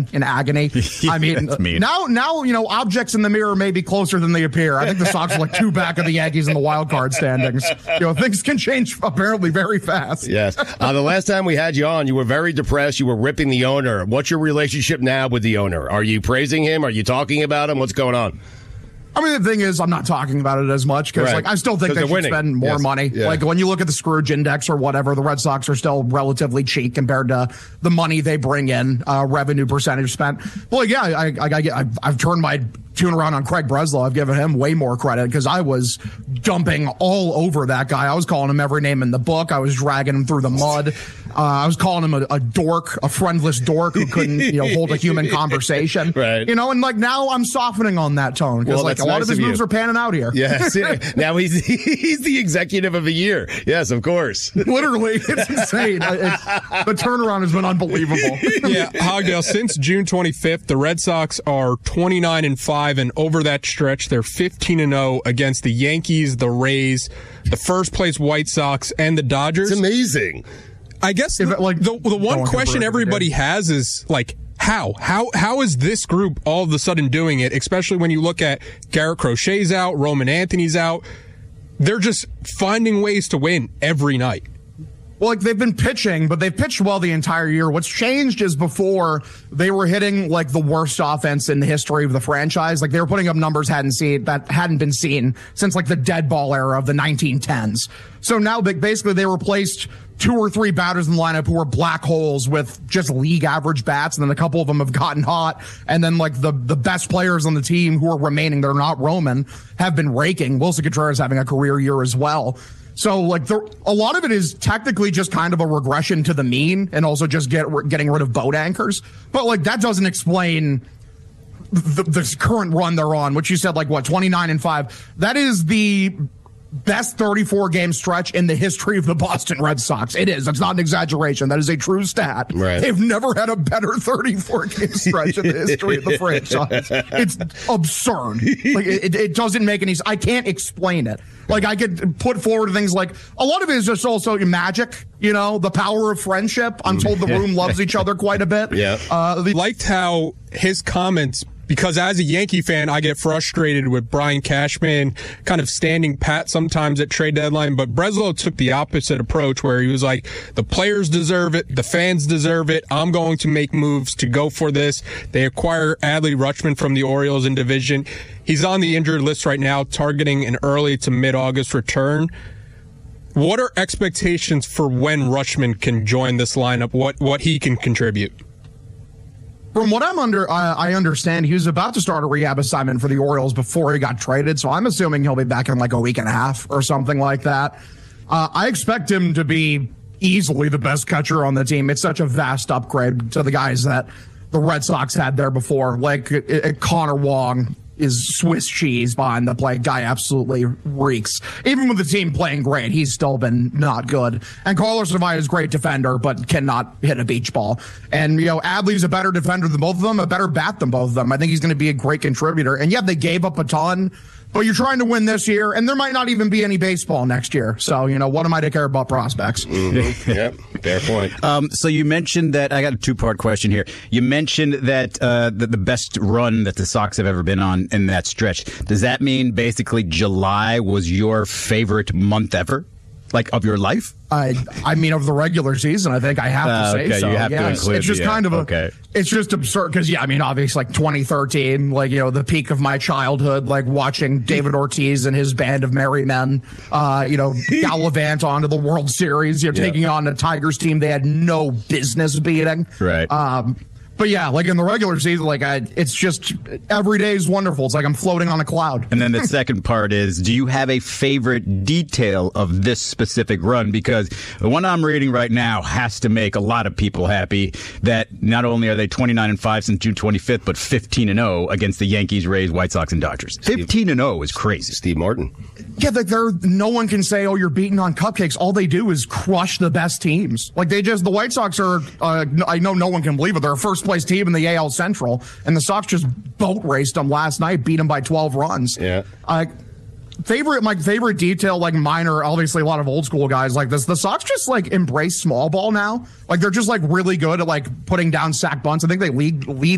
in agony. I mean, now, you know, objects in the mirror may be closer than they appear. I think the Sox are like 2 back of the Yankees in the wild card standings. You know, things can change apparently very fast. Yes. The last time we had you on, you were very depressed. You were ripping the owner. What's your relationship now with the owner? Are you praising him? Are you talking about him? What's going on? I mean, the thing is, I'm not talking about it as much because, like, I still think they should spend more money. Yeah. Like, when you look at the Scrooge Index or whatever, the Red Sox are still relatively cheap compared to the money they bring in, revenue percentage spent. Well, like, yeah, I've turned my tune around on Craig Breslow. I've given him way more credit because I was dumping all over that guy. I was calling him every name in the book. I was dragging him through the mud. I was calling him a dork, a friendless dork who couldn't, you know, hold a human conversation. Right. You know, and like now I'm softening on that tone because like a lot of his moves are panning out here. Yes. Now he's the executive of the year. Yes, of course. Literally, it's insane. The turnaround has been unbelievable. Yeah, Hogdale, since June 25th, the Red Sox are 29-5, and over that stretch, they're 15-0 against the Yankees, the Rays, the first place White Sox, and the Dodgers. It's amazing. I guess the one question everybody has is, like, how is this group all of a sudden doing it, especially when you look at Garrett Crochet's out, Roman Anthony's out. They're just finding ways to win every night. Well, like, they've been pitching, but they've pitched well the entire year. What's changed is before they were hitting like the worst offense in the history of the franchise. Like, they were putting up numbers that hadn't been seen since like the dead ball era of the 1910s. So now basically they replaced 2 or 3 batters in the lineup who were black holes with just league average bats, and then a couple of them have gotten hot. And then like the best players on the team who are remaining, they're not Roman, have been raking. Wilson Contreras having a career year as well. So, like, a lot of it is technically just kind of a regression to the mean and also just getting rid of boat anchors. But, like, that doesn't explain the current run they're on, which you said, like, what, 29-5. That is the best 34-game stretch in the history of the Boston Red Sox. It is. That's not an exaggeration. That is a true stat. Right. They've never had a better 34-game stretch in the history of the franchise. It's absurd. Like, it doesn't make any sense. I can't explain it. Like, I could put forward things like, a lot of it is just also magic, you know, the power of friendship. I'm told the room loves each other quite a bit. Yeah. Liked how his comments, because as a Yankee fan, I get frustrated with Brian Cashman kind of standing pat sometimes at trade deadline, but Breslow took the opposite approach where he was like, the players deserve it, the fans deserve it, I'm going to make moves to go for this. They acquire Adley Rutschman from the Orioles in division. He's on the injured list right now, targeting an early to mid-August return. What are expectations for when Rutschman can join this lineup, what he can contribute? From what I understand, he was about to start a rehab assignment for the Orioles before he got traded, so I'm assuming he'll be back in like a week and a half or something like that. I expect him to be easily the best catcher on the team. It's such a vast upgrade to the guys that the Red Sox had there before. Like, Connor Wong is Swiss cheese behind the plate. Guy absolutely reeks. Even with the team playing great, he's still been not good. And Carlos Correa is a great defender, but cannot hit a beach ball. And, you know, Adley's a better defender than both of them, a better bat than both of them. I think he's going to be a great contributor. And yeah, they gave up a ton, but you're trying to win this year, and there might not even be any baseball next year. So, you know, what am I to care about prospects? Mm-hmm. Yep, fair point. So you mentioned that, I got a 2-part question here. You mentioned that the best run that the Sox have ever been on in that stretch. Does that mean basically July was your favorite month ever? Like, of your life? I mean, of the regular season, I think I have to say so. You have to include, it's just kind of it's just absurd because, yeah, I mean, obviously, like 2013, like, you know, the peak of my childhood, like watching David Ortiz and his band of merry men, you know, gallivant onto the World Series, you know, taking on a Tigers team they had no business beating. Right. But yeah, like in the regular season, like it's just every day is wonderful. It's like I'm floating on a cloud. And then the second part is, do you have a favorite detail of this specific run? Because the one I'm reading right now has to make a lot of people happy that not only are they 29-5 since June 25th, but 15-0 against the Yankees, Rays, White Sox, and Dodgers. 15-0 is crazy. Steve Martin. Yeah, like no one can say, oh, you're beating on cupcakes. All they do is crush the best teams. Like the White Sox are, I know no one can believe it, they're a first place team in the AL Central, and the Sox just boat raced them last night, beat them by 12 runs. Yeah. My favorite detail, like minor, obviously a lot of old school guys like this, the Sox just like embrace small ball now. Like they're just like really good at like putting down sack bunts. I think they lead